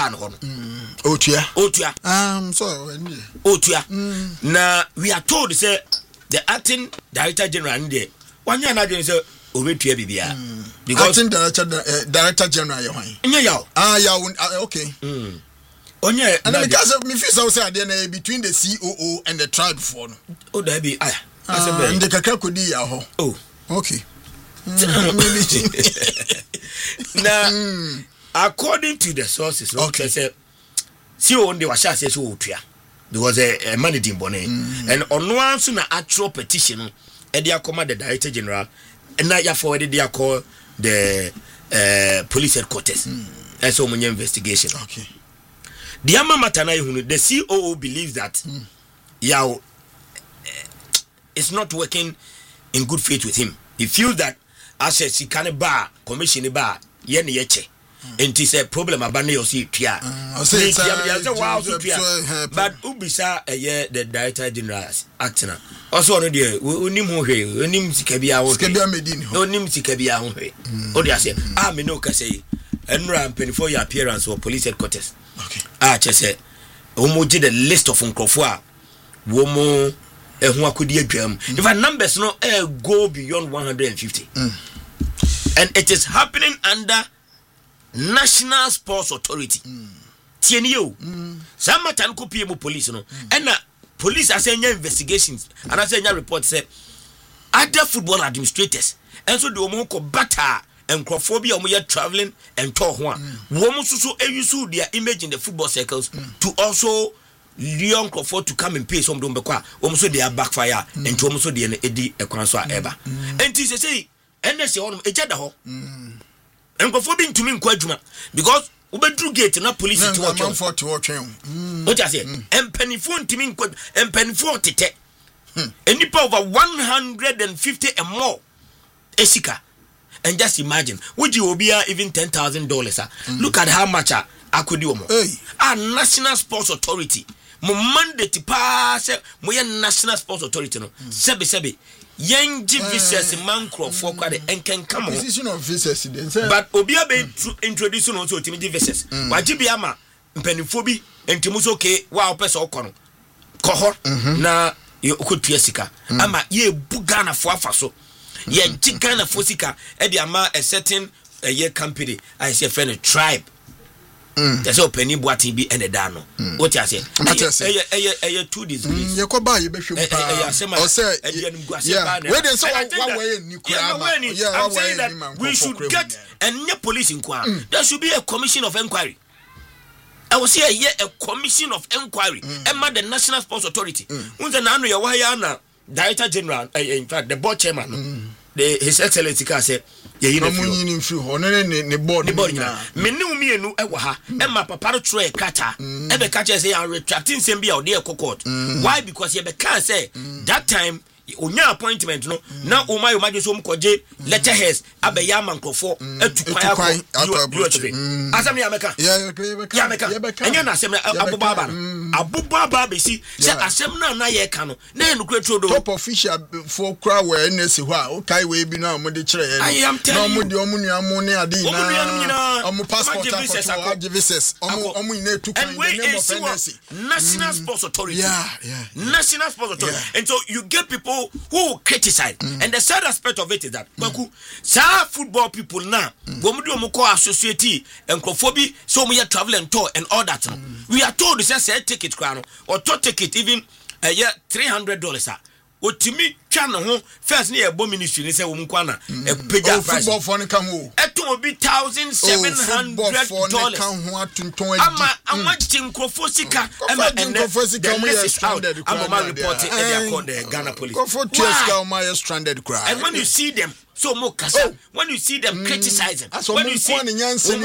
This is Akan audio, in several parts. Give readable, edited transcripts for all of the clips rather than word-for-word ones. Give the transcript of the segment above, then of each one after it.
bar no. Otua. So Otua. Now we are told say the acting director general in there. One year na say obetua bibia. Because acting director general okay. Onye and because me feel say there between the COO and the tribe for no. Oh there be and the kakra kodi ya ho. Oh okay. Now according to the sources okay say COO on the washa say so otua because a managing bone and on one so na actual petition e dey come the director general and now you forwarded they call the police headquarters and so many investigation. Okay. The Amma Matana, the COO believes that it's not working in good faith with him. He feels that as a Sikane bar, commission bar, yen yeche. And it's a problem about you see, but Ubisa a year the director general acting. Also, no dear, Unim Unim Sikabia, Unim Sikabia. Oh, they say, I no say, and ram 24 year appearance or police headquarters. Okay. Just say, Omo did a list of Uncrofwa, Womo, and who could you jam. If our numbers no go beyond 150, and it is happening under National Sports Authority. TNU. Some matan copy police no. And police are saying investigations and I say reports say other football administrators and so the omoko bata and crophobia omo traveling and talk one. Womo so use their image in the football circles to also Leon Crawford to come and pay some dombekwa. Omo they are backfire and to omo so the edi ekwanso eba. And this say NS on ejada ho. And Crawford to me kwajuma because Ubedru gate na police to watch on 40 watch. What I say? And penny phone to me and penny 40 and you over 150 and more Esika. And just imagine, would you be even $10,000? Look at how much I could do. Our National Sports Authority. Mandate pass my National Sports Authority. No, sebi. Young visas mancro for quite and can come on. Position of visas, but Obia be introducing also timid visas. Wajibiama, Peniphobi, and Timusoke, wow, person cohort na you could Tiesica. Ama ye Bugana Fuafaso. Ye Chicana Fosika, Ediama, a certain a year company, I say, friend, a tribe. That's all penny boating be and a dano. What I say? I 2 days. Yakoba, you bet you. I'm saying that we should get a new police inquiry. There should be a commission of inquiry. I will say a commission of inquiry. Emma the National Sports Authority. Unza nanu ya wayana Director General, in fact, the board chairman, His Excellency said, "You know, the board. Menu me no ewaha. Emma papa try kata. Ebe catcher say I'm retracting Sembia or dear court. Why? Because you can say that time. Onya appointment no na o my so mkoje letterheads abeyaman krofo etukwan asem ya meka enya na asem abubaba be si se asem na ye ka no na enukura trodo top official for kra we NS ho a o kai we bi na mo de kire ye no mo de omu nuamu ne ade na omu passport akoto visas omu ina etukwan the name of NS National Sports Authority National Sports Authority and so you get people who criticize and the sad aspect of it is that some football people now when we do associate and crophobia so we are traveling tour and all that we are told to say ticket crown or to ticket even a year $300 Otimi channel ho first near bomb ministry they say umkwana a page football for the come it will be $1,700 I'm watching Krofosika and I'm reporting the Ghana police stranded cry and when you see them so more when you see them criticizing when you see and so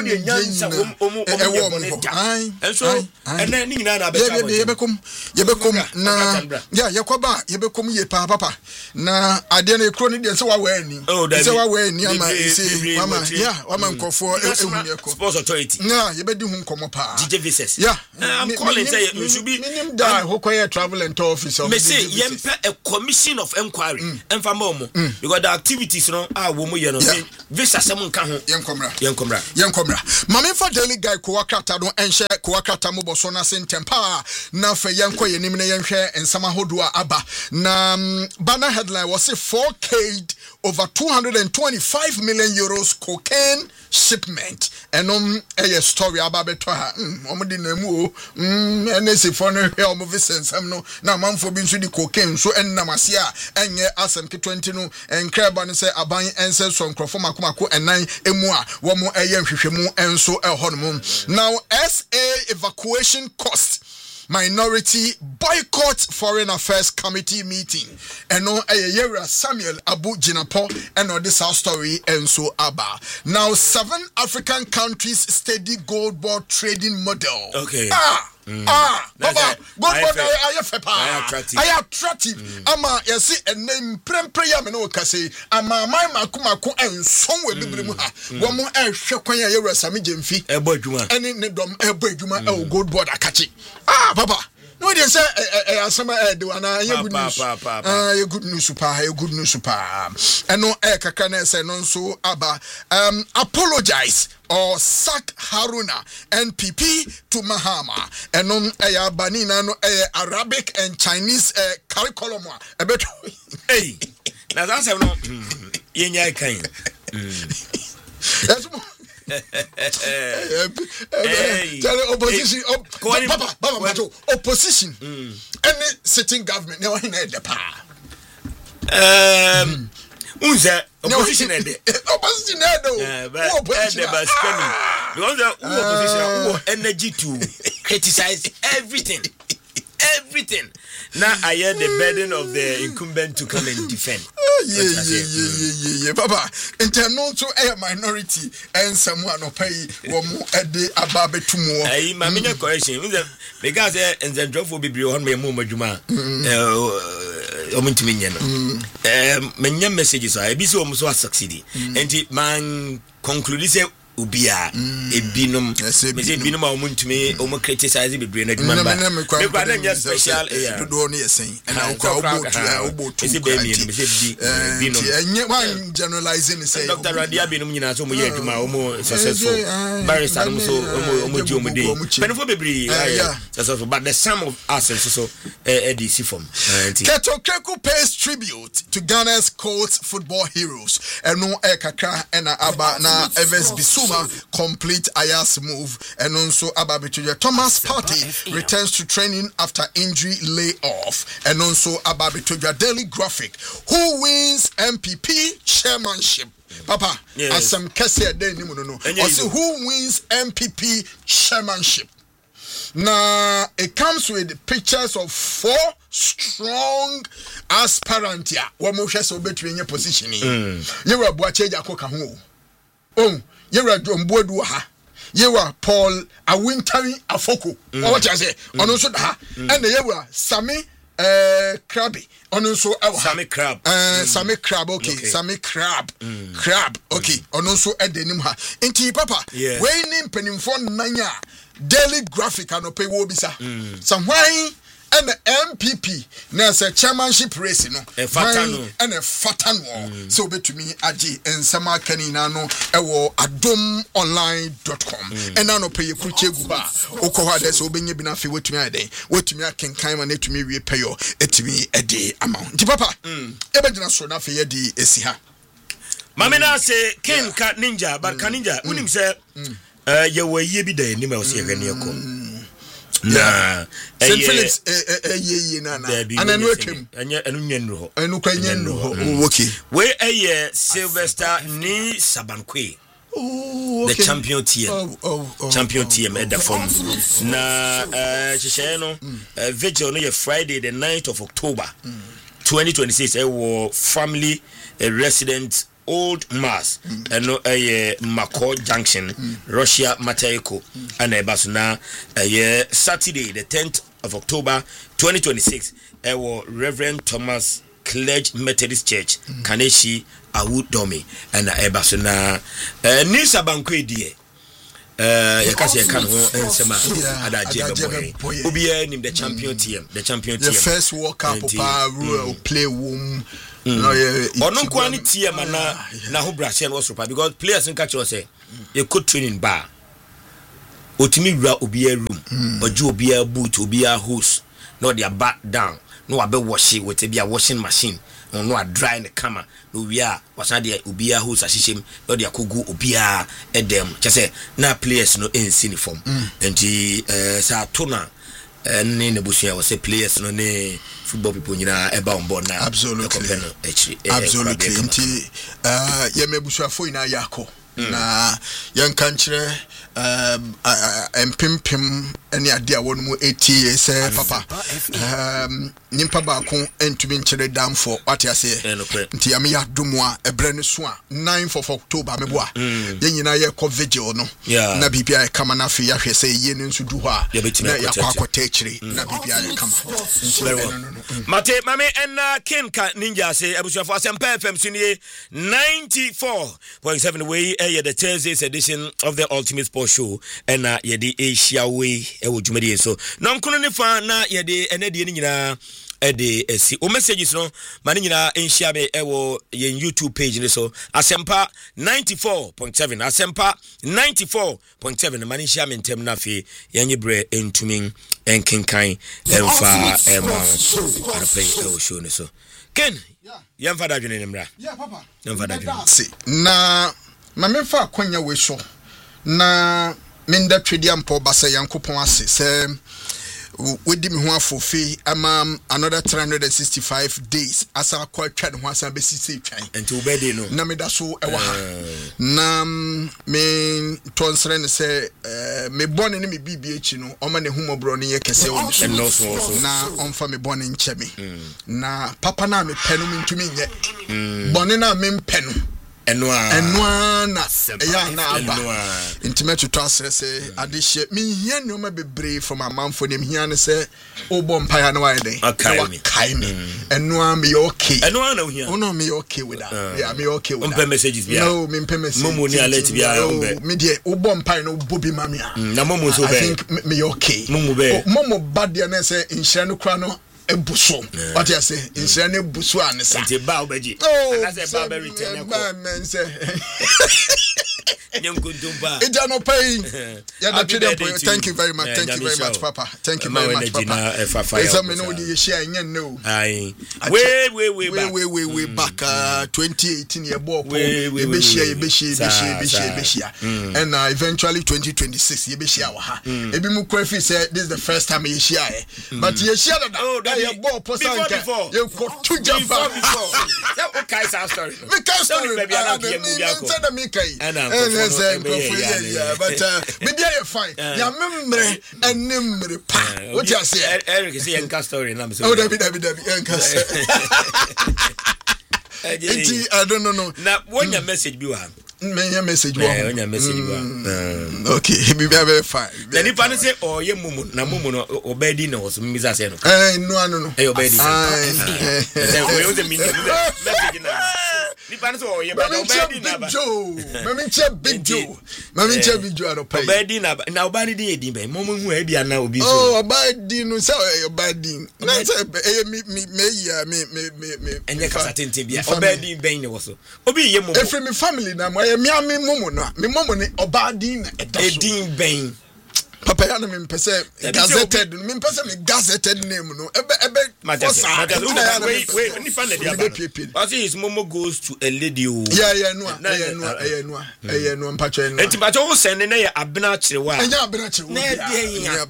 and then yebekum na yakoba yebekum ye papa na ade na ekro ni de se wa ni se wa ni ama se mama wama nkofo ehuneko Sports Authority na yebedi hu nkomo pa DJ Visas I'm calling say you should be minim da hokoye travel and tour office me say yempe a commission of inquiry and for more because the activities no a wo mu ye no visa sɛm nka ho yenkomra mame fa daily guy ko wakrata no enhye ko wakrata mo boso na sentempa na fa yenko yenim na yenhwɛ ensama hodo a aba na banner headline was 4K over 225 million euros cocaine shipment enom a story about beto ha omudi na mu o NSA for no hwe omo visensam no na manfo bi nso di cocaine so ennamase a enye asem ke 20 no enkraba no se aban ense so nkrofo makomako enan emu a wo mo eye nhwehwemu enso ehɔ no mu now SA evacuation cost minority boycott foreign affairs committee meeting eno Yewura Samuel Abu Jinapo eno this South story enso aba now 7 African countries steady gold bar trading model. Okay. Baba, gold bar I attractive. Ama yesi name prempre ya me no kase ama mai makumako enso we bibremu ha wo mo ehwe kwan ya Yewura Sami Jemfi ebo adwuma eni ne dom ebo adwuma e gold board akachi Papa no dey say asama de wana ye good news ye good news pa eno kakra na say no nso aba apologize or sack Haruna NPP to Mahama eno abani na no Arabic and Chinese curriculum a beto hey na that say no yenya kan opposition opposition any sitting government now in the power unza opposition opposition because opposition energy to criticize everything now I hear the burden of the incumbent to come and defend. Yeah, Papa. Internal to a minority and someone who pay one more a day above tomorrow. I mamina correction because and the drop will be on me more juma. Many messages I be so almost succeeding. And man conclude ubia ebinum me binum a omuntu me o mo criticize be brain adwuma ba me kwa na special do no yesen na kwa obotu me be mi me se binum enye wan generalizing say Dr. Radia binum nyina so mo ye adwuma o mo successful barrister so o mo ji o mo dey penfo bebre successful but the sum of us so DC form Keto Keku pays tribute to Ghana's Colts football heroes eno kakra ena aba na Evans Bissouma complete Ayas move and also Ababituja Thomas Partey returns to training after injury layoff and also Ababituja Daily Graphic who wins MPP chairmanship. Papa, as some Kessia Day no. Also who wins MPP chairmanship. Now it comes with pictures of 4 strong aspirants here. What more so between your position? You were Boache Jacoka ho. Oh, you're a Jombodu ha. You were Paul Awintari Afoko. What I say? On also ha. And you were Sammy Krabby. On also Sammy Crab. Sammy Crab, okay. Sammy Crab. Crab, okay. On also at the name ha. Inti Papa. Waiting penning for Nanya. Daily Graphic and pay wobisa. Some wine and the MPP na say chairmanship race no e fatano and a fatano so bet to me aji and sama kanina no ewo adomonline.com and now no pay kuche guba okoha de so benye bi na fe wetumi ade wetumi akenkan ma na etumi wie pay yo etumi ede amount di papa e be gina so na fe ye di esi ha mamena say ken ka ninja but ka ninja unim say ye we ye bi da ni ma o se hwene ko na St. Phillips na ananu atwam anu nyenru ho anu kwa nyenru ho okay we Sylvester ni Sabankwe the champion team champion team at the form na chisheno vigil no Friday the 9th of October 2026 family resident Old Mass and no Mako Junction Russia Matayko and Basuna Saturday the 10th of October 2026 Reverend Thomas Clergy Methodist Church Kaneshi Awud Domi and Basuna Nisa Bankwe die yɛkase yɛka no ho nsɛm a adagye bɛbɔyɛ obiara nim the champion team the first World Cup rule play wom ɔno nkoa ne team na ho brase no ɔsoro pa because players nka kyerɛ sɛ yɛkɔ training bar otimi wura obiara room ɔgye obiara boot obiara hose na ɔde aba down no wabe wash it with a washing machine no a dry in the camera no we are wasan de obiara hose ahyehyem no de akogu obiara edem kyese na players no ensi ni form enti sa tona ne nebusua was say players no ne football people nyina eba on board na absolutely enti yemebusua ina yako na yanka nkyere empempem ene ade a wonu mu 80 years papa nimpa ba ko entumi nkyere damfo wate ase nti ame ya domwa ebre ne so a 9th of October meboa yenyina ye ko vigil no na bibia e kama na afi ya hwe se ye ne nsu du ho a na yakwa akota akire na bibia e kama mate mame en ken ka ninja se abusuafo Asempa FM sunie 94.7 way the Thursday's edition of the Ultimate Sports Show and yedi Asia way ewo dwumadi so na nkono ne fa na yedi enade ni nyina ede esi o messages no mani nyina enhia be ewo yen YouTube page ni so Asempa 94.7 Asempa 94.7 mani nhia me ntem na fe yenye bre entumin enkenkan emfa arapay ewo show ni so Ken yemfa da dwene nemra papa yemfa da dwene na mamefa akonya we so na menda twedi ampo basa yankopon ase se wodi me ho afofi ama another 365 days asa kwa twa ho asa be sisi twan enti obedi no na meda so ewa ha na me tonsere ne se me bone ne me bibi echi no o ma ne humobro ne ye kese o na onfa me bone nche me na papa na me penu me ntumi nye bone na me mpenu enwa na ya na aba intimate to asre se adehye me hia no ma bebre from amamfo ne hia ne se obo mpaya na why dey kai me enwa me okay enwa na hia no me okay with that yeah me okay with that messages bia no me message momo ni alert bia me dey obo mpaya no bobi mamia na momo so be I think me okay momo bad dia na se inhia no kra no ebuso what you say inhia no ebuso anesa nti ba obaji anase ba be return man say Nyamkuntumba. Ija no pay. Thank you very much. Thank you very much, Papa. Thank you very much, Papa. Esa me no di share yen no. Aye. Way back 2018 year ball. Be share. And eventually 2026 ye be share wa ha. Ebi mu kwafi say this is the first time ye share. But ye share that year ball posanka. Ye ko tu jamba before. Okay, sorry. Me kai story. Me kai. But media you fine. Ya memre enemre pa. What you say? Eric say enka story na me say. Oh, David enka. I don't know. Na when your message be wa. Me message wa. When your message be wa. Okay, be very fine. Na nipa ne say oh ye mumu na mumu no obedi na was me say no. No. Eh obedi. Say we use the message na. Nipa ne say oh ye ba obedi na ba. Big Joe. Mami che Big Joe no pay. Obedi na obani din edin be. Mumu hu e bia na obi so. Oh, obedi no say obedi. Na say me enye kasa tenten bia. Obedi ben ne wo so. Obi ye mumu. Every me family na me mumu no. Me mumu ne obadi na edin ben. Papa ya no me pese gazetted me pese me gazetted name no ebe wait ni fan dia ba I say his momo goes to a lady o yeah no mpacho no enti mpacho wo send na ya abena kirewa enya abena kirewa na dia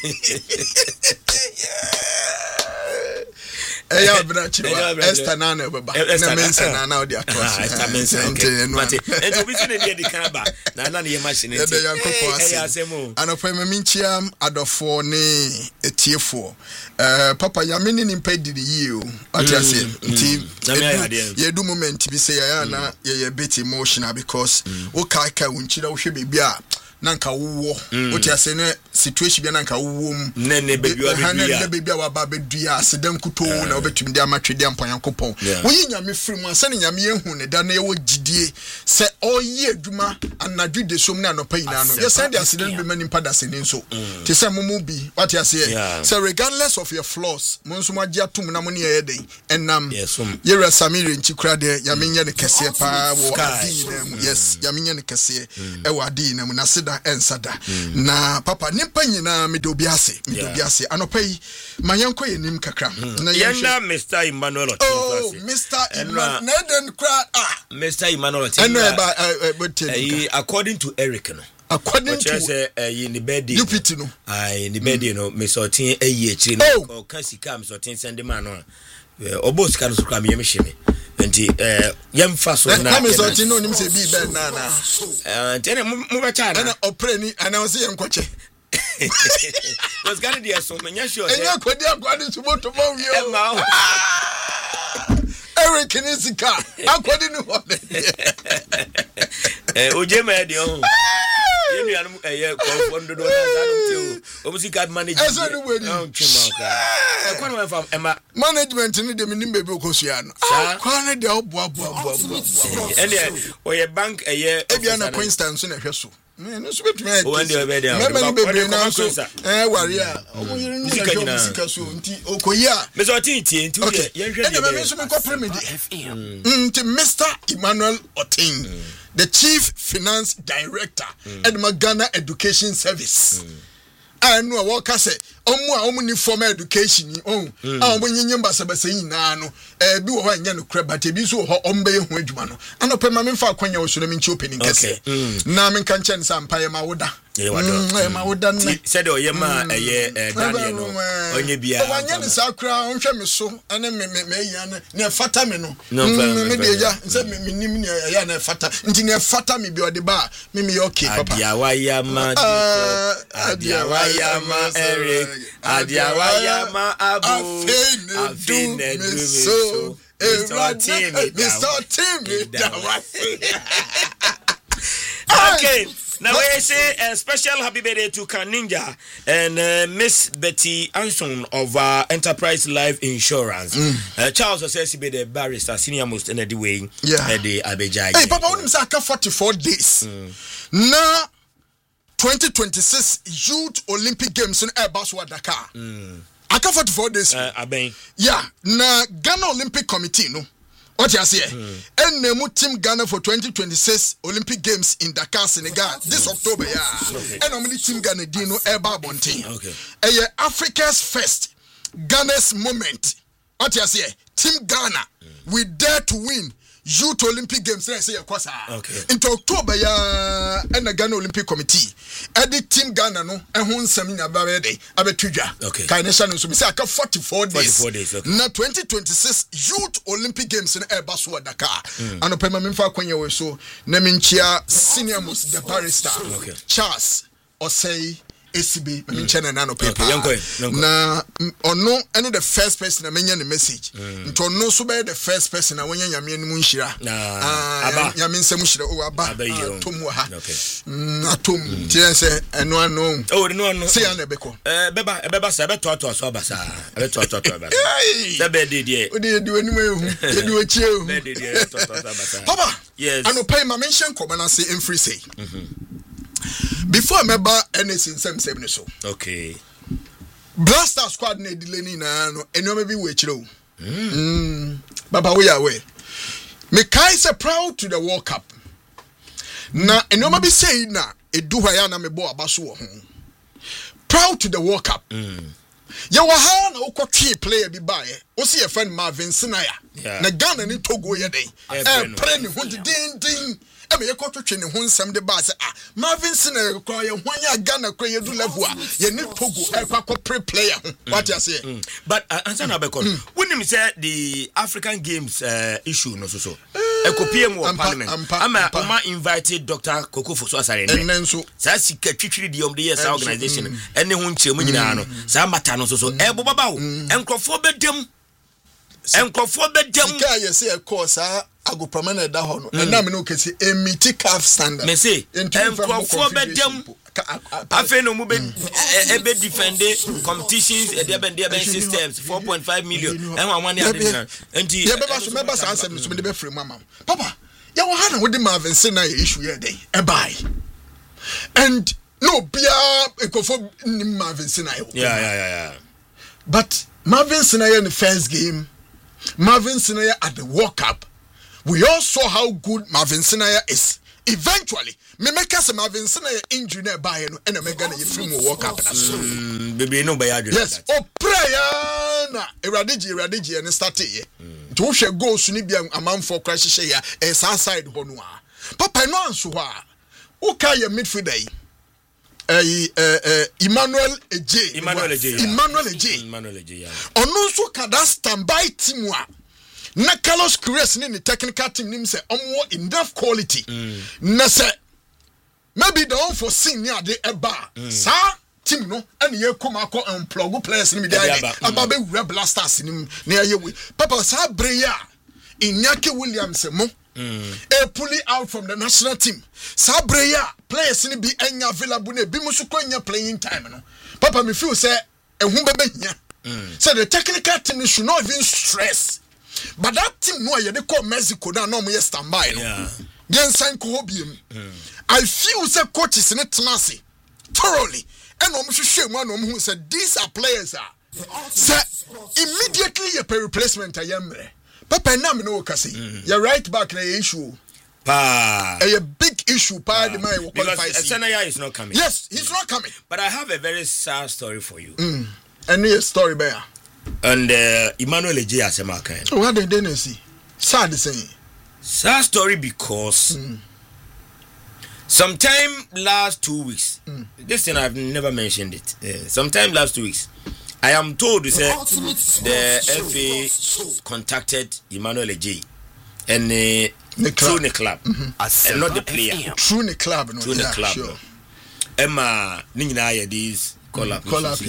Eya brachiwa Esther nana baba na mensa nana odi across Esther mensa okay mate enti obi se ne dia di kan ba na ye machine enti eya semo anofa meminchia adofo ne etiefo papa ya meni ni mpedi di yi o ati ase enti ye do moment bi se ya na ye bit emotional because o kai kai unchira wo hwe bebia nanka wo oti ase ne situation bi nanka wo ne baby a waba bedua asedan kuto na obetum de amatwede ampanyankopon wo yi nyame firi mu ase ne nyame yehu ne da na ye wo gidie se oyi adwuma anadwu de som na anopa yina no ye send asedan be mani pada se ne nso ti se mumu bi wati ase so regardless of your flaws mo nso magye atum na mo ne ye den enam ye resamire nchikura de nyame nye ne kese pa wo adi na mu yes nyame nye ne kese e wo adi na mu na seda ensada na papa nipa nyina medobi ase anopa yi mayanko yenim kakra na yenda Mr. Emmanuel Otin Mr. Emmanuel Neden kra Mr. Emmanuel Otin according to Eric no according to say ni birthday UPT no ni birthday no Mr. Otin ayi akiri no ka sika Mr. Otin send man no obos ka no so kra me yemhye nti yemfa so na Mr. Otin no nim se bi ben na tene mo be cha na opre ni announce yenkwoche was gonna be so many sure enya kodi akwadi suboto mo wi o Eric Kinisika akwadi no oje ma de o yenu anu konfondo do na sanu o musika manager eso no wedi kwani wa fam ema management ni de minim bebe okosua no kwani de oboa ene o ye bank ebia na Queenstown so na hweso no so betumi o wande obede am bebe na so wari a o yiri ni musika so nti okoya me so tintie nti ye hwe de me so me ko premide nti Mr. Emmanuel Otin the Chief Finance Director at Ghana Education Service. I know what I say. Omu formal education. Omu nyinyim basabasa yina no. Bi wo hwa nya no kra but bi so ho ombe hu adwuma no. Ano pe ma me fa kwanya wo so na me nchi opening kese. Na me kan chen sa mpa ye ma woda. Ma woda na. Said o ye ma Daniel no. Onye bia. O wanya ni sa kra onhwe me so ene me ya na fata me no. Me de ya nse me nim ni ya na fata. Nti na fata me bi ode ba me okay papa. Adiawaya ma Eric Adiawaya ma abu afine do so Mr. Otin okay. Now we say a special happy birthday to Kaninja and Miss Betty Anson of Enterprise Life Insurance. Charles says he be the barrister, senior most in the way. The Abejai. Hey, Papa, when you 44 days. Now 2026 Youth Olympic Games in Airbus Dakar. Aka 44 days. Yeah. Na Ghana Olympic Committee no. What you say? And name team Ghana for 2026 Olympic Games in Dakar, Senegal this October. Yeah. And normally team Ghana Dino Eba Bonte. Okay. Africa's first Ghana's moment. What you say? Team Ghana we dare to win Youth Olympic Games. I say okay. Into October ya and the Ghana Olympic Committee. Edi team Ghana no and who seminar barede abetuja. Okay. Kaination so me say aka 44 days. 44 days. Okay. Na 2026 Youth Olympic Games in Airbus Dakar. Ano pema memfa kwanya we so na minchia senior most the barrister. Okay. Charles Osei ACB menchana na no paper na ono ene the first person na menya the message nto no so be the first person na wanya nyame animu nhira nyame nsem nhira o aba atom ha atom tiense eno ano no say na beko beba sa beto so aba sa beto aba sa be de o de animu ehu de o chie ehu be de to aba sa papa yes ano pay ma mention ko na say em free say before I remember anything same so. Okay. Blaster squad na delay ni na no enyo be we chire o. Baba we away. Me kai say proud to the World Cup. Na enyo be say na edu hwa ya na me bo abaso wo ho. Proud to the World Cup. Ya wa ha na ukotwe player bi bae. O see your friend Marvin Sinaya. Na Ghana ni Togo ye den. Pre ni ho din. Me yeko twetwe ne ho nsam de ba se Marvin Sinaya kwa ye hwanya Ghana kwa ye du level a ye ne Togo ekwa pre player what you say but answer na be kon wonim say the African Games issue no so ekopiem wo parliament ama uma invited Dr. Kokofo so asare ne so sa sika twitwiri di the yes organization ene ho nkyeremu nyina no sa mata no so ebo baba wo enkrofo bedem Enkofo bedem. Sika ye say e course agopama na da ho no. Na me no kesi emiti CAF standard. Me say enkofo bedem. Afe no mu be defend competitions e dey ben systems 4.5 million. Enwa wan dey enti ye be ba so me ba sa ansem so me dey be free mama. Papa, ya wo ha na wo dey Marvin Sina issue here dey. E buy. And no bia enkofo ni Marvin Sina. Yeah. But Marvin Sina in the first game, Marvin Sina at the World Cup, we all saw how good Marvin Sina is. Eventually, me make us Marvin Sina injury nearby and me gonna film World Cup. Baby, no by yes. Oh, prayer na eradigi and start here. To share go suni bi a man for crash share a side honua. Papa no anso ha. Who can your midfielder? Emmanuel Eje. Ono so kada standby team wa. Na Carlos Queiroz ni technical team nim say omo enough quality. Na say maybe the unforeseen ni ade eba. Sa team no and ye come akọ unplug players ni me dey aba be wura blasters nim na ye we. Papa sa breya Iñaki Williams mo. Pulling out from the national team. Sabreya players ni be enya available na bi musu kwanya playing time no. Papa me feel say ehun bebe nya. So the technical team should not even stress. But that team no ye dey call Mexico na no mo ye standby no. Yen sign ko hobiem. I feel say coaches in tenase thoroughly and no mo hwehwe mu no mo hu say these are players say immediately ye per replacement ayemre. Papa na me no kasi. You're right back na issue. A big issue the man will qualify. Senaya is not coming. Yes, he's not coming. But I have a very sad story for you. And a story bear. And Emmanuel Eje Asemaka. What did they see? Sad saying. Sad story because sometime last 2 weeks. This thing I've never mentioned it. Sometime last 2 weeks. I am told to say the FA contacted Emmanuel Eje and through the club and not the player. Through the club, no. Through the club. Sure. Emma Ninginaya these call up.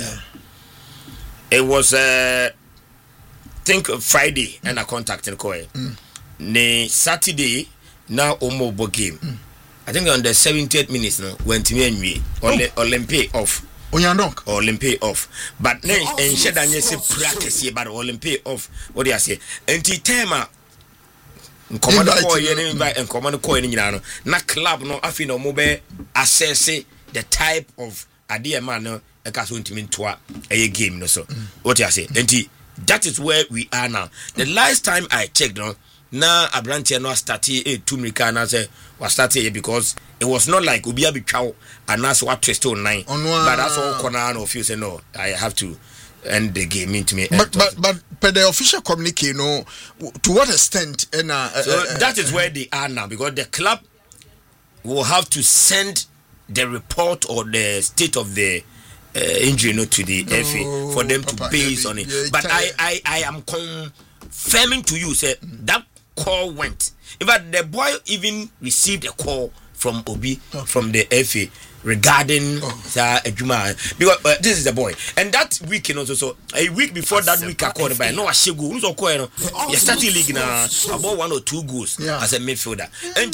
It was think Friday and I contacted Koe. Ne Saturday now Omobo game. I think on the 70th minute no went to me Olympic off. Olympic off. But then and shed and yes practice here but Olympic off. What do you say? And tema command call you invite and command call in no na club no afi no mobe assess the type of idea man no e ka so ntimi ntoa a game no so. What you say? And that is where we are now. The last time I checked no na Abrantia no started 2 America na say was started because it was not like Ubia Bichao and that's what twist on 9. But that's all corner of you say no, I have to end the game into me. But the official communique, no, to what extent? And so that is where they are now because the club will have to send the report or the state of the injury note to the FA for them to base on it. But I am confirming to you, say that call went. In fact, the boy even received a call from Obi from the FA regarding Ejuma because this is the boy. And that week, so a week before that week, I called by no Ashego. Who's okay? You starting league now about 1 or 2 goals as a midfielder. And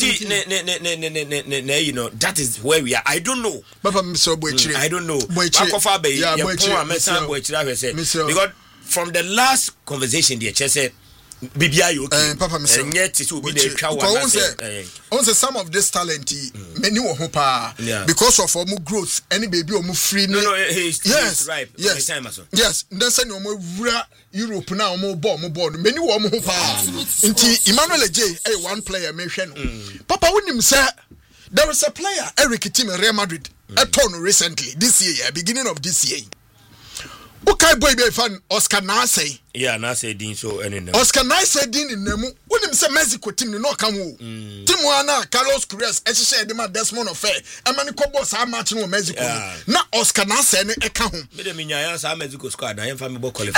that is where we are. I don't know. I don't know. Because from the last conversation, the chair said. BBI okay. Papa and yet it will be the some of this talent many because of our growth any baby or free no he's right yes that's any Europe now more board many woman into Emmanuel Eje one player mention Papa wouldn't say there was a player Eric team in Real Madrid a turn recently this year beginning of this year okay boy be fan Oscar Nase Nase din so any Oscar Nase din in nemu wonim say Mexico team no come team wana Carlos Queiroz e share dem Desmond Ofe e mani ko boss a match no Mexico na Oscar Nase ne e ka ho me de minya sa Mexico squad na yemfa me bo qualify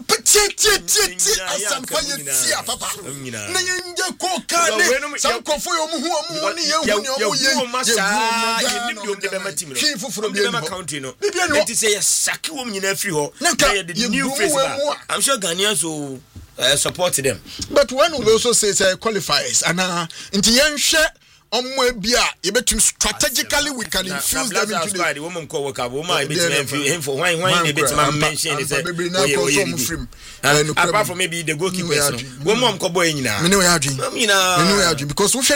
asam fa ye tia papa na yenje ko ka ne sam ko fo yo mu hu ni ye hu ni o ye ni bi o de be ma team no fi be ma country no it say saki wo nyina free ho the new face I'm sure Ghanaians so support them. But one will also say qualifiers and into young share strategically we can infuse them into the woman co-work woman him for why mention is apart from maybe the goalkeeper woman ko boy nyina because we share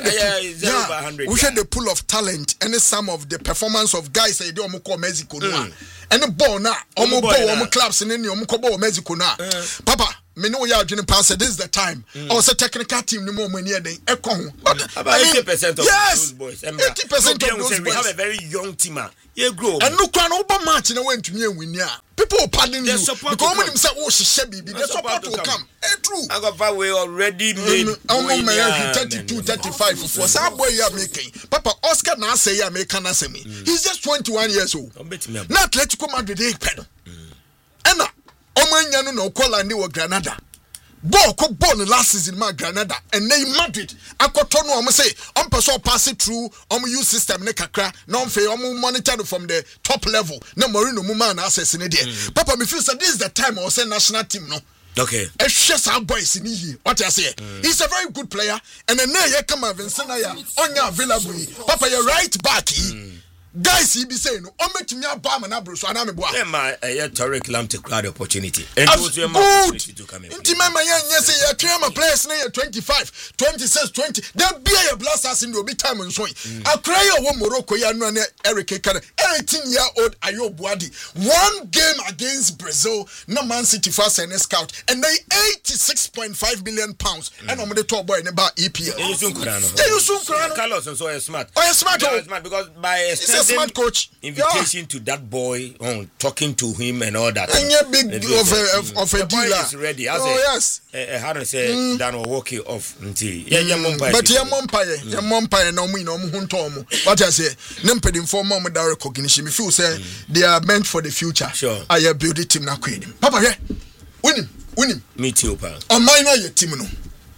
the pool of talent and some of the performance of guys they do call Mexico and the ball now clubs in any Mexico now papa me know ya adwene pass this is the time also technical team no more money den ekon about 80% of those boys 80% of those boys we have a very young team you grow and no kwan over match na wentumi enwini a people will pardon you because when them say oh she bibi the support will come true I got we already made 32 35 for some boy you are making papa Oscar na say ya make na say me he's just 21 years old na Atletico Madrid dey pedo and Omanya no Kolande or Granada. Ball last season ma Granada and then Madrid. Akoto no am say person pass it through use system ne kakra no fe monitor from the top level. Na Mourinho muma na access ne there. Papa me feel say this is the time I say national team no. Okay. A share our boys in here. What I say? He's a very good player and then you come Vincent Aya onya available. Papa you right back. Guys, he be saying, "Oh, me to me abam na bro so ana me boa." My Tariq Lam to crowd opportunity. And to your opportunity to come in. Inti mama yan say ya train my players na 25, 26, 20. There be a blasters in the big time and so. I cry o Morocco ya no na Eric Ekane. 18-year-old Ayo Buadi. One game against Brazil, no Man City first and scout and they 86.5 million pounds. And I'm the top boy in about EPL. You soon Kurano. Carlos and so smart. Oh, smart because by smart coach invitation to that boy talking to him and all that and a big of a dealer is ready yes how to say that will walk it off until but your mumpire no me no hunto what I say nemped inform mom that recognition me feel say they are meant for the future sure I build it team na queen papa here win him me too pa on minor your team no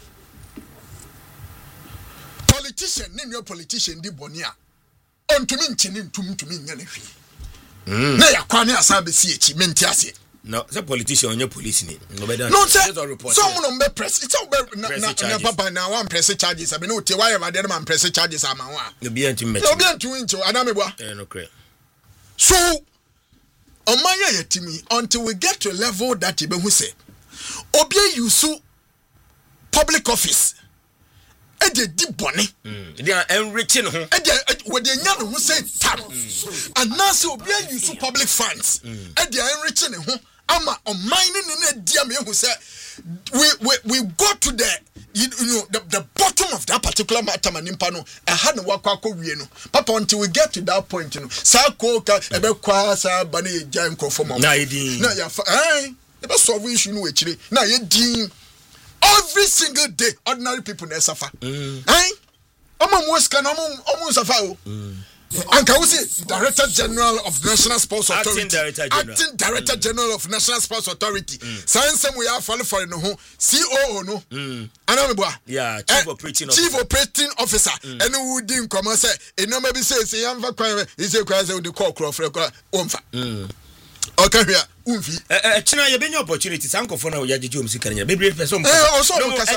politician name your politician di bonia on to mean chinin to me nyane na ya kwane asabe si echi menti ase no the politician on your police ni no say someone on press it's all na papa na one press charges abi no te why ever dey man press charges ama wa no be antu mechi no be antu incho adamebwa no cre so on my yetimi until we get to a level that you be who say obi use public office e dey di bone they are enriching ho e dey we dey nya no who say tab and now so obi use public funds e dey enriching ho ama on mining na dia me who say we go to the you know the bottom of that particular matter manimpa no e ha no wakwa wie no papa until we get to that point you know sa ko ka e be kwa sa ba na eja nkofo mo na edin na ya e be solve issue no echire na ye din every single day ordinary people na suffer omo mo scan omo suffer o Anka Usi, Director General of National Sports Authority. Acting Director General of National Sports Authority. Science we are follow for no COO no. Anamibwa. Yeah, Chief Operating Officer. And who didn't come and say, it no maybe say yamva kwa is a kwa the call crofre umfa. Okay here. China you been opportunity sanko for now yaji musika nya. Bebre person. Also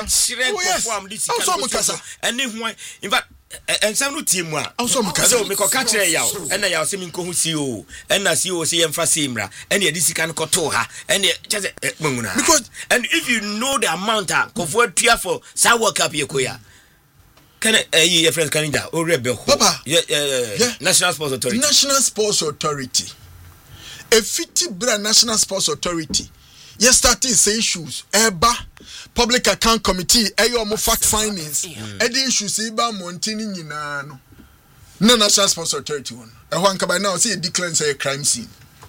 Mukasa. And if why in fact and some team wa also me ko ka kire yaw and yaw se me ko hu CEO and na CEO se yemfa simra and ye disika no koto ha and just manguna because and if you know the amount of what tua for sa work up ye koya can your friends can da o rebel papa National Sports Authority a 50 brand National Sports Authority yesterday say issues eba public account committee eyo mo fact findings the issues eba montini nyina no National Sports Authority one e ho anka by now say declare say a crime scene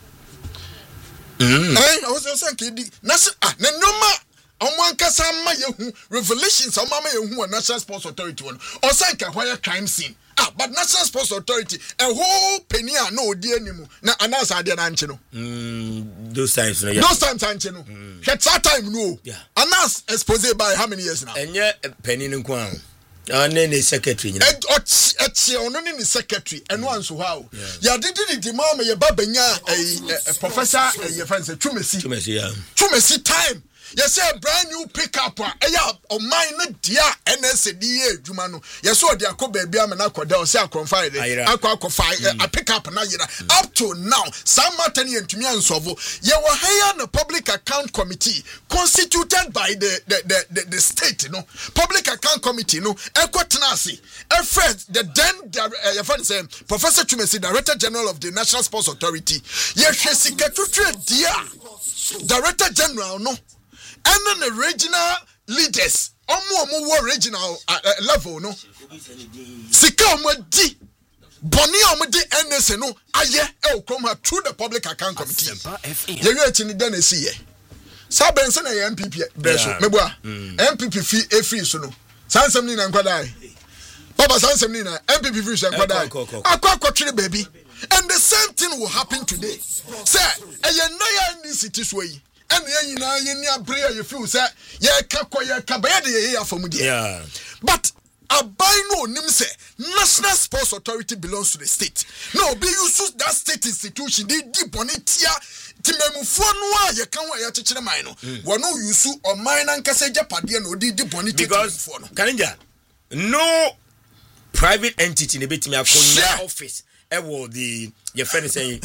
I was saying na nyoma omankasa ma yehu revelations omama yehu National Sports Authority one o say ka why crime scene but National Sports Authority a whole penny no odi animu na announce ade na nche no those times anche no that time no announce expose by how many years now enye penny nko an ne secretary nyina ono ne secretary eno anso ha o ya did the mama ye babanya professor ye friend say Chumesi time You say a brand new pickup. O mine dear NSD adwuma no. You saw the akọ baby am na akọ da say akọ a pickup na yira. Up to now, some matter ni ntumi ansovo. You were hired a public account committee constituted by the state, public account committee, Equatenasi, the then Professor Chumesi, Director General of the National Sports Authority, yes, Director General, and then the regional leaders, regional level, Sika di Boni omudi NS no aye come through the public account committee. You reach in the see. Sabense na MPP beso meboa MPP fee free so no sansem ni na nkwadai papa sansem ni na MPP free so nkwadai akwa baby, and the same thing will happen today. Say eye na ya ni city so yi and ye nyina ye ni abre ye feel say ye ka ba ye de ye afom dia, but Abaino Nimse, National Sports Authority belongs to the state. No, be use that state institution, they deep on it here. Timemufonwa, you can't wear a mino. One no use or mine and Casaja Padiano, deep on it because Kananja, no private entity in the bit me office. The your friend is saying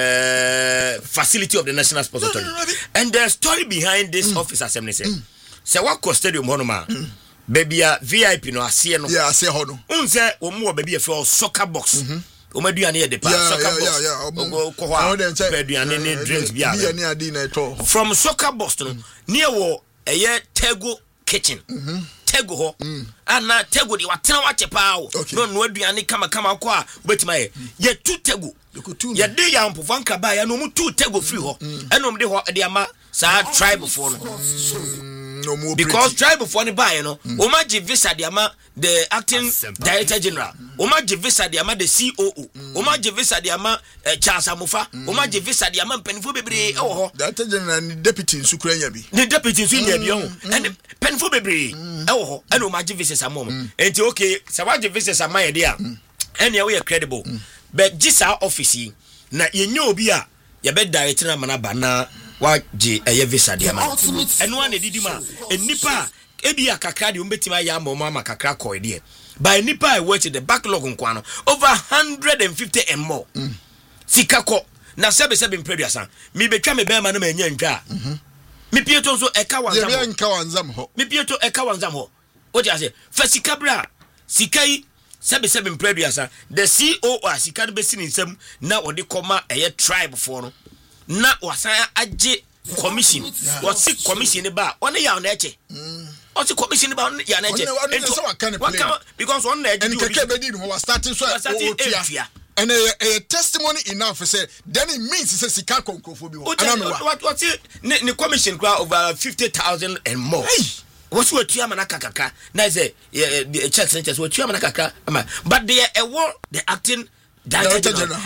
facility of the National Sports Authority. And the story behind this office assembly say, so what cost stadium honoma? Baby VIP no ase no. Yeah, ase ho no. Unse omo baby for soccer box. Omo aduane e de pa soccer box. Yeah. Ko ho. Aduane ne drinks bia. Bia ne adi na to. From soccer box no, near wo eye Tego kitchen. Tego ho. Ana Tego de watena wache pa wo. No aduane kama ko a betima ye tu Tego. Ye de ya mpofo nka ba ya no mu tu Tego free ho. Enom de ho de ama sa tribe for no. Because tribe before the buy, Omaji Visa Diama, the acting director general, Omaji Visa Diama, the COO, Omaji Visa Diama, Charles Amufa, Omaji Visa Diama, Penfu Baby, director general and deputy in Sukrayabi, the deputy in Sukrayabi, and Penfu Baby, and Omaji Visa Samom, and okay, Sawaji Visa my idea, and we are credible, but this our office, na you know, Bia, your bed director Manabana. Wa je visa dia ma eno an edidi ma enipa ebia kakra de umbetima ya mama kakra ko de by nipa I watch the backlog nko ano over 150 and more sikako na sebe mpreduasa mi betwa me be ma na manya ntwa mi pieto so eka wanzam ho mi pieto eka wanzam ho o dia say fasika bra sikai sebe mpreduasa the CEO asika be sini nsam na odi koma eye tribe for no na wasaya aje commission what's commission ba one ya na eche what's commission ba ya na eche because one na eche and keke be di no was starting so and a testimony enough say then it means say sika konkofo bi what ne commission kwa over 50,000 and more what's what you amana kakaka na say check centers what you amana kakaka but they the acting Director General.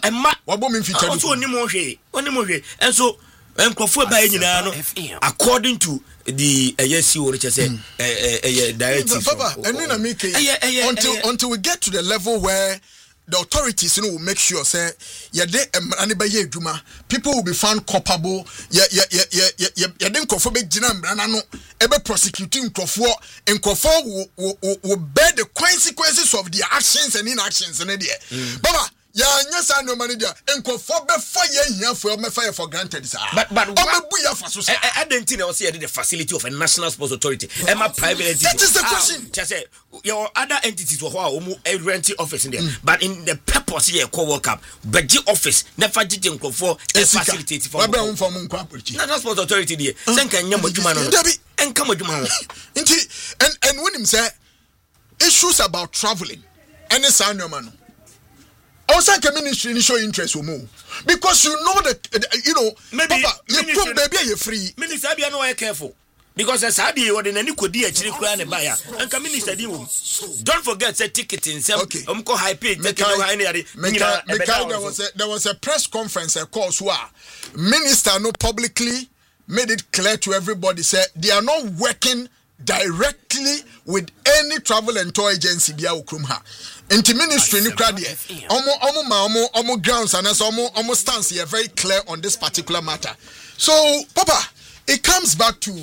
Also, and so according to the ASU, which I say, directive. Until we get to the level where the authorities, will make sure say people will be found culpable. Then prosecuting will bear the consequences of their actions and inactions. Baba, no money there. And fire for granted. But I didn't think I was here the facility of a National Sports Authority. Am a private entity? That is the question. Just say your other entities were a renting office in there, but in the purpose here, co-work up, but the office never did for a facility for National Sports Authority. There, and come with and when him say issues about traveling, and it's our man. Also, ministry show interest will move because you know that maybe Papa, you come baby you free. Minister, be no careful because as I be or in any could actually cry and buyer and come minister. Don't forget say ticket in some high pay. There was a press conference of course where minister no publicly made it clear to everybody say they are not working directly with any travel and tour agency bia okrumha inti ministry ni krade omo grounds and omo stance here very clear on this particular matter. So Papa, it comes back to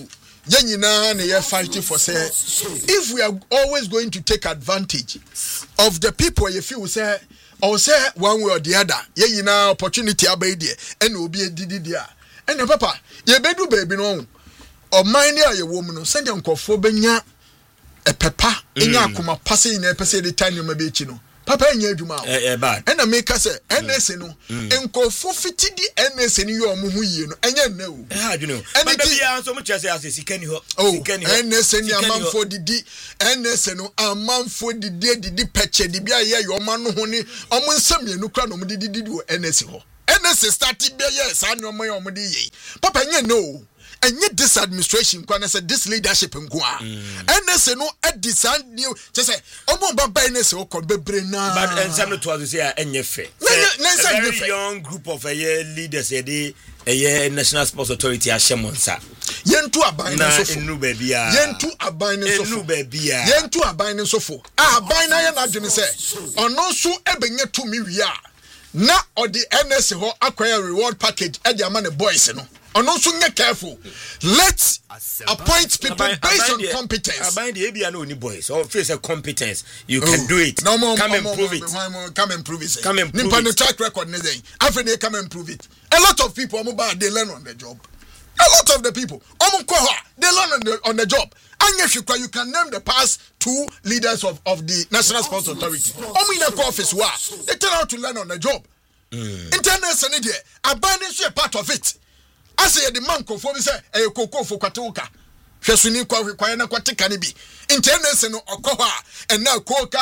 Yenina na ye fighting for say if we are always going to take advantage of the people you feel say or say one way or the other yenina opportunity abai there and obi didi there and papa ye bedu baby no o mind ya ye woman no send nkofo benya e pepa enya akoma passe na pese de time ma be chi no papa enya adwuma bad and make say NS no nkofo fiti di NS ni yo mo hu yie no enya na o adwene but be ya so mo chese as sikani ho sikani ho NS ni amanfo didi NS no amanfo didi peche di bia ye yo ma no ho ni omo nsamienu kra no mo didi o NS ho NS start be ye sa no mo yo mo di ye papa enya no and yet this administration kwana say this leadership nkwa NS no design new just say omo baba NS o ko bebre na but ensam no to say enye fe a very young group of leaders dey National Sports Authority ashemonsa yentu aban no so enu ba bia yentu aban no so enu ba bia yentu aban no so fo aban na ye na dwene say ono so ebenye to mi wi a na odi NS ho acquire reward package e dey ama the boys no ono so nye careful. Let's appoint people based on competence. Abind the ABA no ni boys or face a competence. You can do it. No more, come and prove it. Come and prove it. Come and prove it. Track record after they come and prove it. A lot of people they learn on the job. A lot of the people they learn on the job. And you can name the past 2 leaders of the National Sports Authority. In the office they turn out to learn on the job. Internet sanity abandon a part of it. I say the man conform say e koko for kwatoka hwesuni kwa na kwatika ne bi internet no okoho and now koka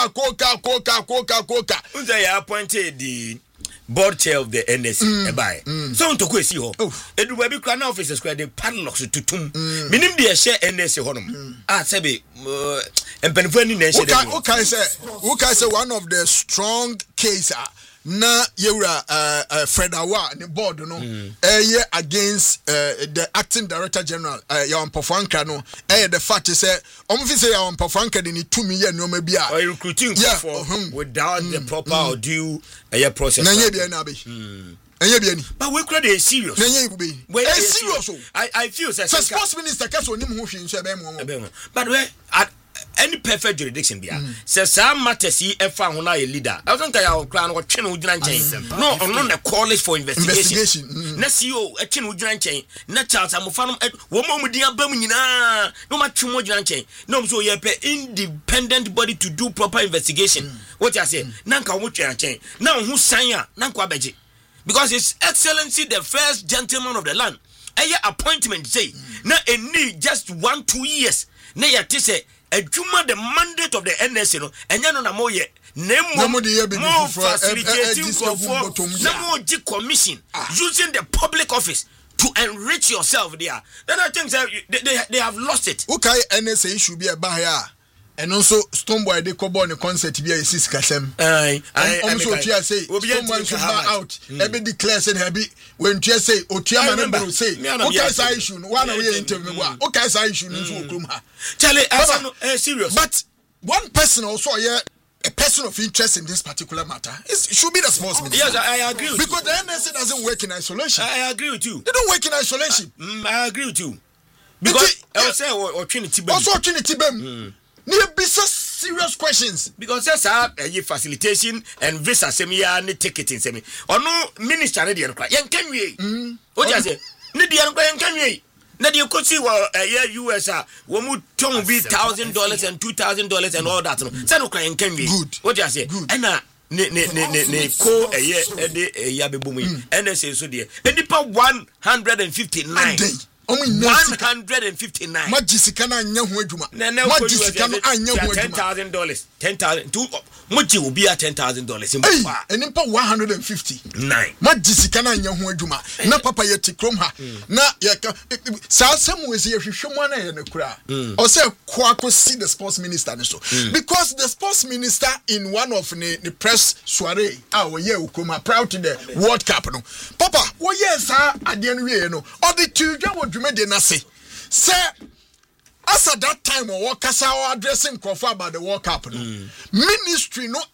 unza ya appointed the board chair of the NSC by so on to kwesi ho edu ba bi kra na officers kra the padlocks tutum minim de share NSC honom sebe empanifo ni na share dem okay say one of the strong case na yewra Fred Awa the board no against the acting director general Yawan Pofanka no the fact is say Yawan Pofanka ni 2 million no ma bia or recruiting for without the proper or due process na ye bia na be enye bia ni but we crowd is serious na ye be serious I feel say sports minister kaso nim ho hwe nso be mo but we at any perfect jurisdiction bia says some matters he efa ho na leader I don't tell you clan what twe no gyina nchen no the college for investigation na CEO twe no gyina nchen na Charles Amofa no wo mo din abam nyina no ma twe mo gyina nchen no so ye pe independent body to do proper investigation what you say na nka wo twe nchen na ho san a na nka abeje because His Excellency the first gentleman of the land appointment say na need just 1-2 years na yate say adwuma the mandate of the NSC no enya no na mo ye nemo facilitating for nemo G commission using the public office to enrich yourself there. Then I think they have lost it. Okay, NSA issue be a bahia. And also Stonebwoy they come on a concert be a sis kasem. Also Tia say Stonebwoy should buy out. Ebe declare said heavy when Tia say Otia man say okay say issue one way interview okay say issue nso okrum ha. Charlie serious. But one person also a person of interest in this particular matter should be the sports minister. Yes, I agree with because you. The NSA doesn't work in isolation. I agree with you. They don't work in isolation. I agree with you. Because I will say or Trinity Bem. Also Trinity Bem. Need be so serious questions because that's a facilitation and visa semia ni ticketing semi or no minister na dey nkra yen kan wie what you say ni dey nkra yen kan wie na dey ko see US wo mu ton be $1,000 and $2,000 and all that no say no kra yen kan wie what you say and na ne ko de ya be bomu and say so dey nipa 159 159 Majisika na anya ho adwuma Majisika no anya ho adwuma $10,000 Moji will be at $10,000 enimpa 159 Majisika na anya ho adwuma na papa ye tikrom ha na ye sa asem we se ye hwehwemu na ye ne kura o se kwa ko see the sports minister ne so because the sports minister in one of the press soiree we ye ukoma proud to the World Cup no papa wo ye sa ade no we no o the tudwa de nase say as at that time or kasa addressing Crawford about the World Cup no ministry no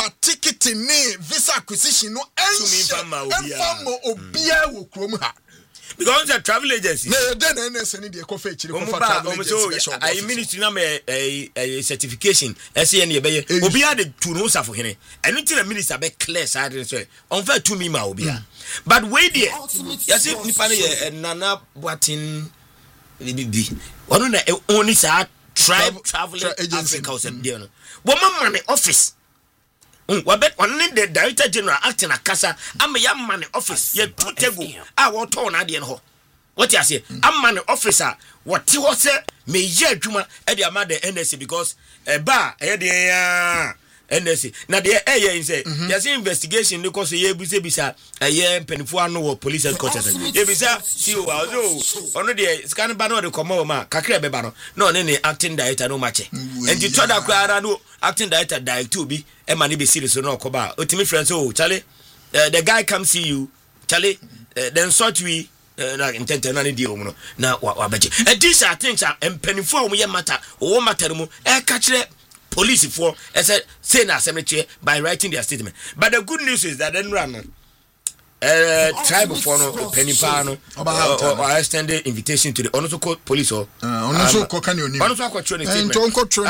ticketing visa acquisition no enfamo obia wo krom ha because the travel agency na then NS ni de kofa chiri kofa travel agency I ministry na a certification SN ye be obi a de tu no safo hene eno ti na minister be clear side so on fa to me ma obi a but wait there yes nipa na Nana Boatin bibi ono na only sa travel agency Africa so there no bo man office wabet on the director general acting akasa am ya man office ye two tego a wo to na de no what you say am man officer what he was me ye adwuma e de ama the NSC because ba e de ya NSC na de ye say yes investigation because ye bisa ye penifo ano wo police headquarters ye bisa CEO ono de scan ba no de komo ma kakra be ba no ne acting director no match and you told that no acting director director bi e ma ne be serious no koba otimi friends Charlie the guy come see you Charlie then sort we na intent na ne di omu no na wa beje and these are things are penifo o ye matter o matter mu e ka kire police for say na cemetery by writing their statement. But the good news is that then run tribe for no penipano or extended invitation to the also called police or also can you also got training and from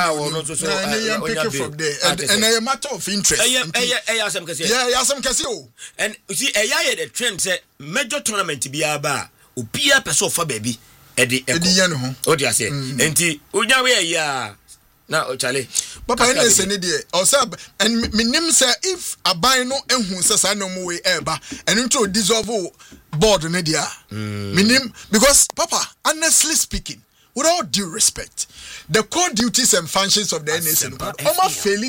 there and a matter of interest and you see the trend say major tournament be aba ubia person for baby edi ho what you say enti unya we ya na Charlie papa NS ni de osab and minim say if aban no ehun say sa no mo we eba and into dissolve board ni dia minim because papa honestly speaking with all due respect the core duties and functions of the NS oma faili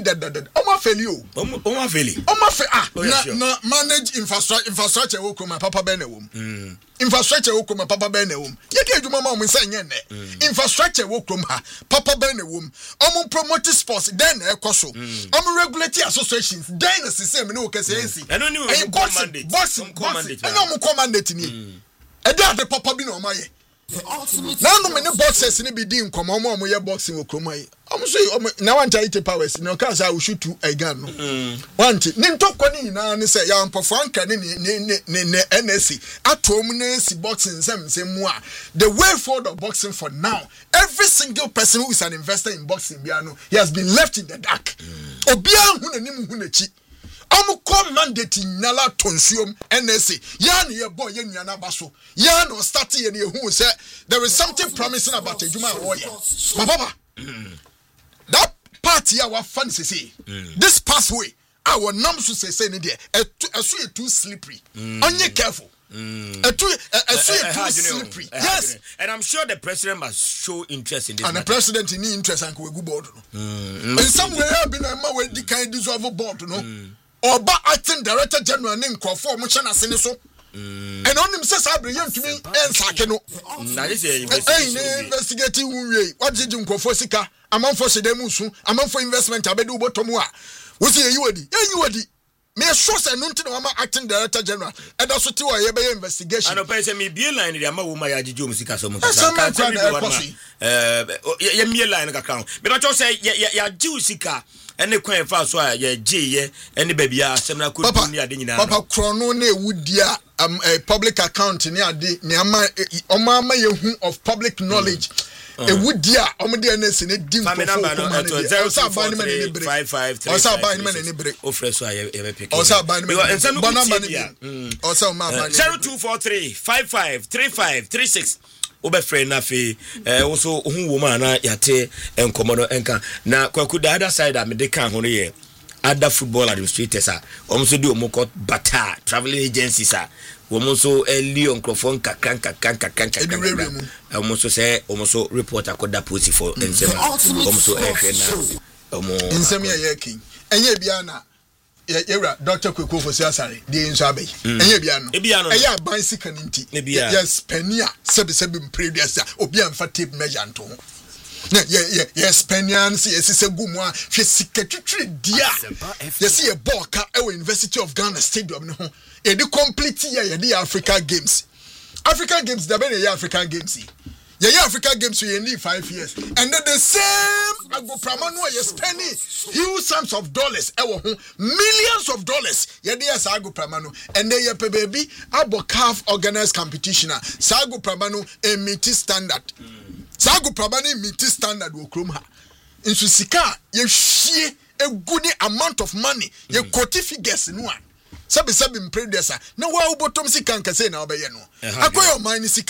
na manage infrastructure wo kuma papa be na wo infrastructure wo kuma papa be na wo yeke adwuma ma mo nsa nye ne infrastructure wo kuma papa be na wo omo promote sports then e koso omo regulate associations then the system no kase ensi boxing and omo commandate ni e dey the papa bi na omo ye now no many boxers ni be din komo omo ye boxing wo kuma ye omo so na wan try to powers no ka say we shoot to a gun no want ni ntokọ ni na ni say ya mpofo anka ni NSC atom na si boxing sem mu a the way forward of boxing for now every single person who is an investor in boxing biano he has been left in the dark obia hu na nim hu na chi amu come mandate nyala tonsuom NSC ya na ye boy ye nuana baso ya no start ye na hu say there is something promising about ejuma warrior papa that party our fans say this pathway our numbers say ni there so too slippery only careful too slippery yes and I'm sure the president must show interest in this and matter. The president need interest and we go board no in some way have been a ma we di kind dissolve board no oba acting director general ne nkofo mo chana sene so and on him says I bring him to me and sakeno na this investigating we what did you nkofo sika amanfo sedemu su amanfo investment abedu botomu a wo say you wadi me sure say no nti na acting director general and also ti wa ye be investigation and open say me be line dey ama wo ma ya jiju musika so mo ka ye me line ka crown be ba to say ya jiu sika ene kwan fa so a ye ye ene ba bia asem na ko ni ade nyina papa krono na ewudia public account ni ade ni ama oma ye hu of public knowledge ewudia omde NS ne dim ko osa ban man ni break 55 osa ban man ni break ofreso a ye be pick osa ban man osa ma ban 0243 553536 obefre na fe also hu wo ma na yate enkomodo enka na kwaku the other side am de kan ho no ye other football administrators a omso di omoko bata traveling agencies a womonso Leon Crawford kanka omonso say omonso report akoda post for ensem omonso ehwe na omo ensem ye king enye bia na yewra Dr. Kweko for Siasare dey nso abey enye bia no eya ban sika nti yes penia sebi previous obi amfa tape measure nto na yes penian si esise gumu a hwe sika twitwire dia yes ye ball ka e University of Ghana stadium no ho e dey complete ye the African Games da be na African Games Yeah, Africa Games we need 5 years. And then the same Agoprama no you spending huge sums of dollars, millions of dollars. Yeah, there's Agoprama no. And then your baby abo calf organized competition. Agoprama no a meet standard. Agoprama no meet standard wo krom ha. In Sika, you share a good amount of money. You quote figures no one. Sabi predecessor. Now wa ubotom sika nkase na obeye no. Akoyo mine sika.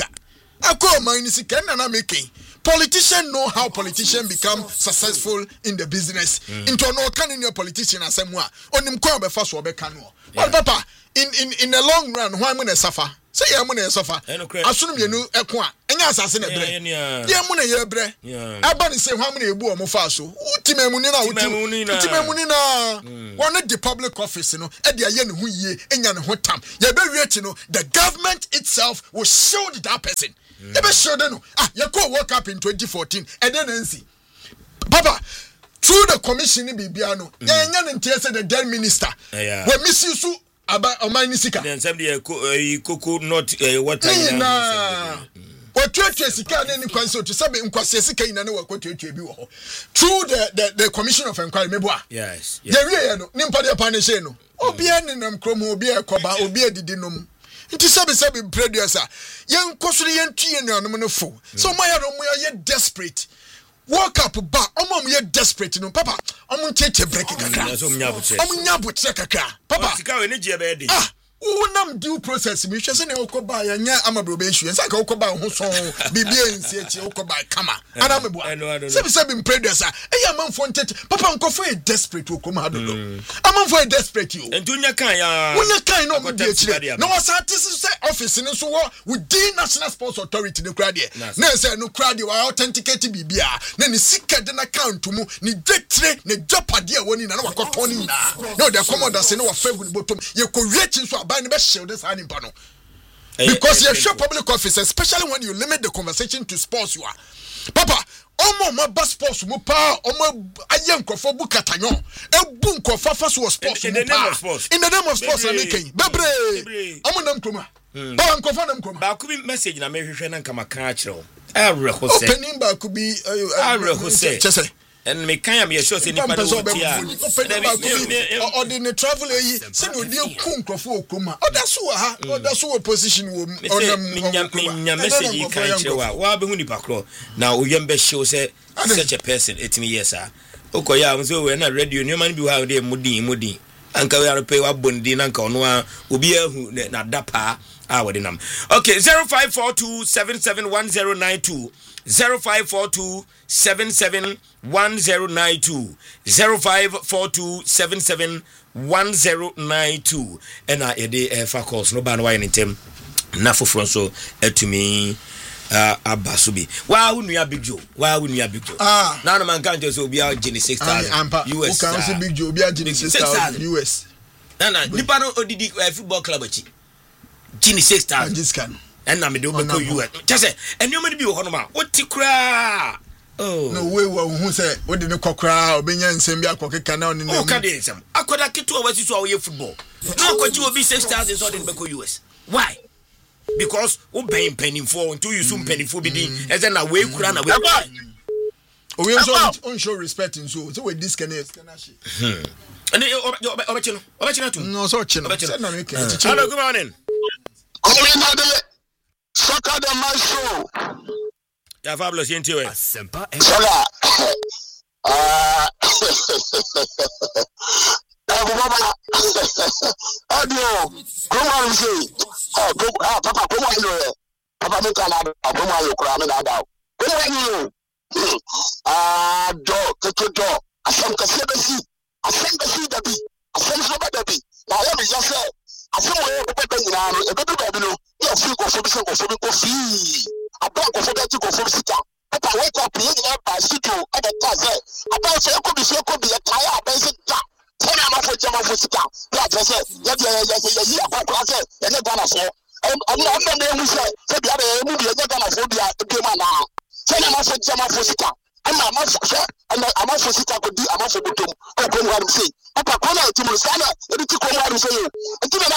Politicians know how politicians become successful in the business. Into no can in your politician as someone on him come be fast or be canoe. Well, Papa, in the long run, why am I suffer? Say I'm gonna suffer. Assume you know equa. And yes, I said, yeah, money, yeah, bre. I say how many boo mofaso. Timemunina, one of the public office, you know, at the yen who ye in yan hot time. You're very rich, you know, the government itself will show that person. Never show them. You go work up in 2014 and then see. Papa, through the commission in Bibiano, yan said the then minister. When Miss Yusu about Omanisika. Then somebody cocoa not what I what sika any council to sabe nkwase sika ina ne wakotwetwe bi wo ho through the commission of inquiry meboa yes the we no nimpa de panishe no obi enenam krom obi ekoba obi edidi nom nti sabe producer yen kosoro yen tue nuanom no fo so moya no moya desperate walk up ba omom ye desperate no papa omon cheche break kakra omon nyabotre kakra papa sika we ne je be de unam due process mi hwese ne okoba ya nya amabrobe nsu ensa ka okoba ho so bibia nsi echi okoba kama anamebo sebi producer eya manfo ntete papa nkofo e desperate okoma adodo amanfo e desperate you entunya kan ya unya kan no bi echire no wasatisi say office ni so within National Sports Authority ne kra de na say no kra de wa authenticate bibia na ni sika de na account mu ni detre ne jopade a woni na wakotoni na no the commander say no wa fagu ni bottom ye ko reach so by the best shield this animal. Because you're sure public office, especially when you limit the conversation to sports, you are. Papa, omo ma bas sports mu pa omo ayen krofo bu katanyo e bu nkrofa fa so sports in the name of sports I'm making bebre omo nam kroma ba nkrofa nam kroma ba ku bi message na mehwehwe na nkama kan a kire o opening ba ku bi chese and me kan am sure say nipa do tia or the travel yi say no dey ku nkrofa okoma oda so position wo on message kan chewa wa be hu nipa kro na oyem be show say such a person etimi yes ah okoya am so we na radio ni man bi wa dey mudin anka we are pay wa bondi na nka ono a obi ahu na dapa we nam okay 0542771092 0542771092 0542771092 and I dey for calls no ban why anytime na foforo so etumi abasubi wa unu Big Joe na man kan just obi a gene 6000 US can see Big Joe obi a gene 6000 US na nipa no odidi football club achi gene 6000 discount and na me do be US just say enyo bi wo ho no ma otikra no way who say what did the kokra obenya nsem bi akokeka na oni na ka dey nsem akoda keto wasi so awoye football no kwaji obi 6000 so dey be US why because we paying penny for until you soon penny for bidi and then we kura na we we on show respect in so we disconnect and obechino too no so chino hello good morning Soccer the my show ya fabulous yentiwe Soccer Audio, come on, say, Papa, come on, Papa, make a lot of you cry me now. Come on, dog, take your dog. I send the CBC, I send the CW, I send the baby. Now, let me just say, I send away a baby now, a baby, you feel for the coffee. A bank of the go for sit down. Papa, wake up, playing up by Situ at the Taze. About so could be a tire, basic. Tell me for Jama for Sika. That I said, yes, and the Ghana for. I'm not who said, the other movie, the Ghana for the now. Tell me for Jama for Sika. I'm not for and I'm not for Sika could be a month for Butum. I come out and say, Papa, come out to Musana, and it's come out and say,